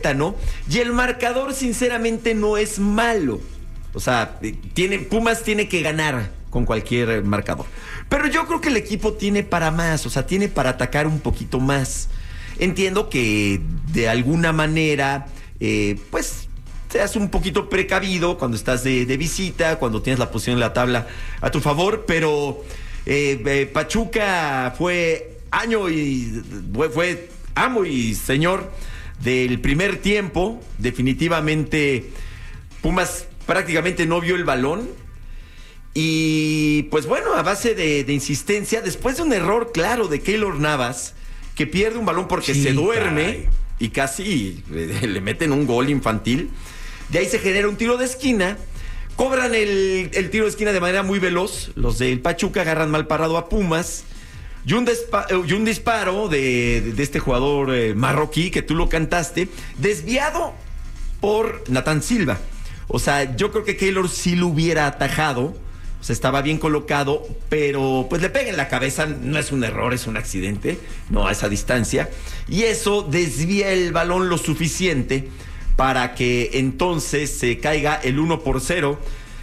¿no? Y el marcador, sinceramente, no es malo. O sea, Pumas tiene que ganar con cualquier marcador. Pero yo creo que el equipo tiene para más, o sea, tiene para atacar un poquito más. Entiendo que de alguna manera, pues, seas un poquito precavido cuando estás de visita, cuando tienes la posición de la tabla a tu favor, pero Pachuca fue amo y señor del primer tiempo. Definitivamente Pumas prácticamente no vio el balón y pues bueno, a base de insistencia, después de un error claro de Keylor Navas, que pierde un balón porque se duerme y casi le meten un gol infantil. De ahí se genera un tiro de esquina, cobran el tiro de esquina de manera muy veloz, los del Pachuca agarran mal parado a Pumas. Y un disparo de este jugador marroquí, que tú lo cantaste, desviado por Natán Silva. O sea, yo creo que Keylor sí lo hubiera atajado. O sea, estaba bien colocado, pero pues le pega en la cabeza. No es un error, es un accidente, no a esa distancia. Y eso desvía el balón lo suficiente para que entonces se caiga el 1-0.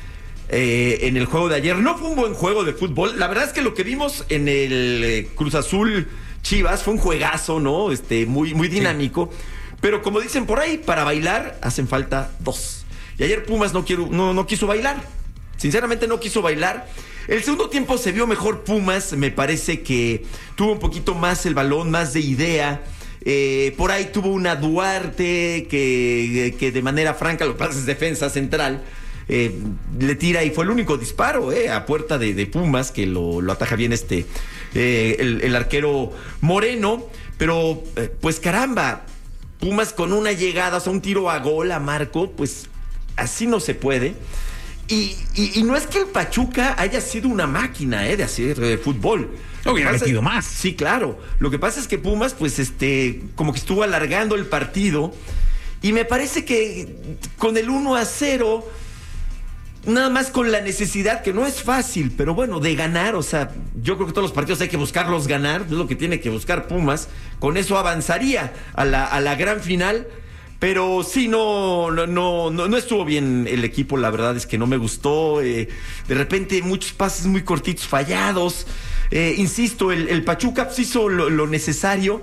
En el juego de ayer. No fue un buen juego de fútbol. La verdad es que lo que vimos en el Cruz Azul Chivas fue un juegazo, ¿no? Muy, muy dinámico. Sí. Pero como dicen por ahí, para bailar hacen falta dos. Y ayer Pumas no quiso bailar. Sinceramente no quiso bailar. El segundo tiempo se vio mejor Pumas. Me parece que tuvo un poquito más el balón, más de idea. Por ahí tuvo una Duarte que de manera franca, lo que pasa es defensa central. Le tira y fue el único disparo a puerta de Pumas, que lo ataja bien el arquero Moreno. Pero pues caramba, Pumas con una llegada, o sea, un tiro a gol a Marco, pues así no se puede. Y no es que el Pachuca haya sido una máquina de hacer fútbol. Hubiera metido más. Sí, claro. Lo que pasa es que Pumas, pues como que estuvo alargando el partido. Y me parece que con el 1-0, nada más con la necesidad, que no es fácil, pero bueno, de ganar. O sea, yo creo que todos los partidos hay que buscarlos ganar. Es lo que tiene que buscar Pumas. Con eso avanzaría a la gran final. Pero sí, no estuvo bien el equipo. La verdad es que no me gustó. De repente muchos pases muy cortitos, fallados. Insisto, el Pachuca pues hizo lo necesario.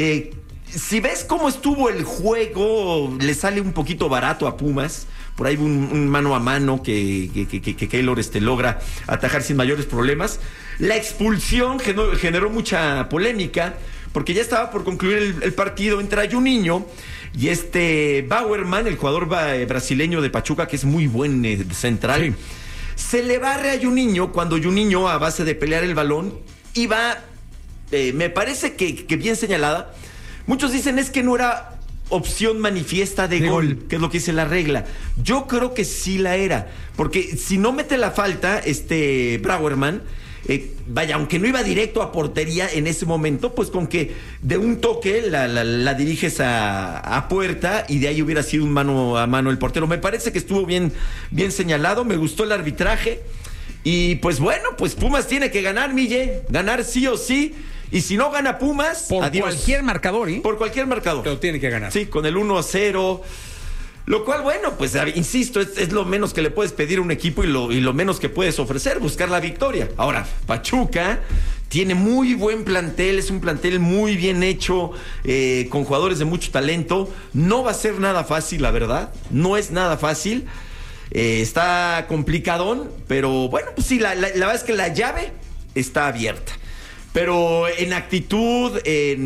Si ves cómo estuvo el juego, le sale un poquito barato a Pumas. Por ahí un mano a mano que Keylor logra atajar sin mayores problemas. La expulsión generó mucha polémica, porque ya estaba por concluir el partido. Entra Juninho y Bauerman, el jugador brasileño de Pachuca, que es muy buen central. Sí. Se le barre a Juninho cuando Juninho, a base de pelear el balón, iba, me parece que bien señalada. Muchos dicen es que no era opción manifiesta de gol, que es lo que dice la regla. Yo creo que sí la era, porque si no mete la falta, Bauerman, vaya, aunque no iba directo a portería en ese momento, pues con que de un toque la diriges a puerta y de ahí hubiera sido un mano a mano el portero. Me parece que estuvo bien señalado. Me gustó el arbitraje y pues bueno, pues Pumas tiene que ganar, Mille, ganar sí o sí. Y si no gana Pumas, por adiós. Cualquier marcador, ¿eh? Por cualquier marcador. Pero tiene que ganar. Sí, con el 1-0. Lo cual, bueno, pues insisto, es lo menos que le puedes pedir a un equipo y lo menos que puedes ofrecer, buscar la victoria. Ahora, Pachuca tiene muy buen plantel, es un plantel muy bien hecho, con jugadores de mucho talento. No va a ser nada fácil, la verdad. No es nada fácil. Está complicadón, pero bueno, pues sí, la verdad es que la llave está abierta. Pero en actitud,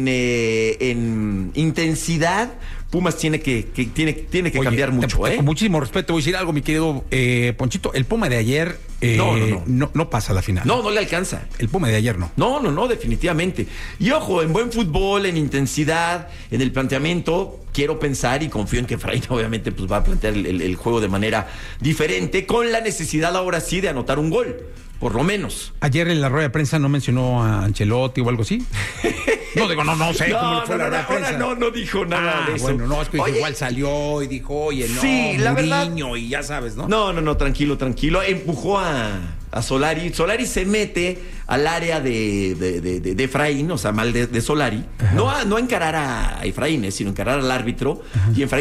en intensidad, Pumas tiene que cambiar mucho. Con muchísimo respeto, voy a decir algo, mi querido Ponchito. El Puma de ayer no pasa a la final. No le alcanza. El Puma de ayer no. No, definitivamente. Y ojo, en buen fútbol, en intensidad, en el planteamiento, quiero pensar y confío en que Efraín obviamente pues va a plantear el juego de manera diferente, con la necesidad ahora sí de anotar un gol. por lo menos. Ayer en la rueda de prensa no mencionó a Ancelotti o algo así. No digo, no sé cómo le fue la rueda de prensa. No dijo nada de eso. Bueno, no, es que igual salió y dijo, oye, no, sí, la Mourinho, verdad, y ya sabes, ¿no? No, tranquilo. Empujó a Solari. Solari se mete al área de Efraín, o sea, mal de Solari. No a encarar a Efraín, sino encarar al árbitro. Ajá. Y Efraín